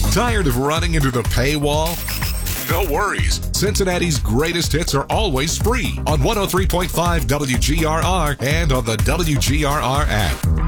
Tired of running into the paywall? No worries. Cincinnati's greatest hits are always free on 103.5 WGRR and on the WGRR app.